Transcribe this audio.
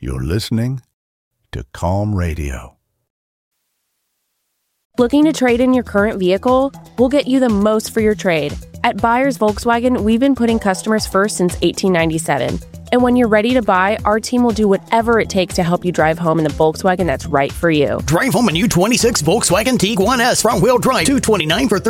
You're listening to Calm Radio. Looking to trade in your current vehicle? We'll get you the most for your trade. At Buyers Volkswagen, we've been putting customers first since 1897. And when you're ready to buy, our team will do whatever it takes to help you drive home in the Volkswagen that's right for you. Drive home a new 26 Volkswagen Tiguan S front-wheel drive, $229 for